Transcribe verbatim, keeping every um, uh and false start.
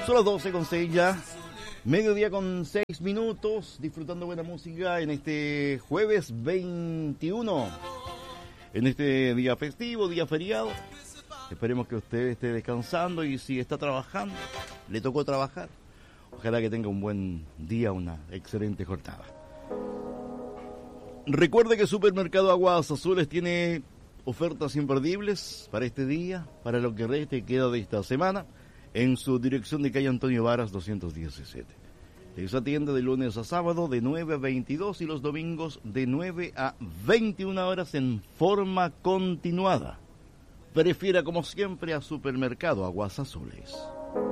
Son las doce con seis ya, mediodía con seis minutos, disfrutando buena música en este jueves veintiuno, en este día festivo, día feriado. Esperemos que usted esté descansando y si está trabajando, le tocó trabajar. Ojalá que tenga un buen día, una excelente jornada. Recuerde que Supermercado Aguas Azules tiene ofertas imperdibles para este día, para lo que resta y queda de esta semana, en su dirección de calle Antonio Varas doscientos diecisiete. Les atiende de lunes a sábado de nueve a veintidós y los domingos de nueve a veintiuna horas en forma continuada. Prefiera como siempre a Supermercado Aguas Azules.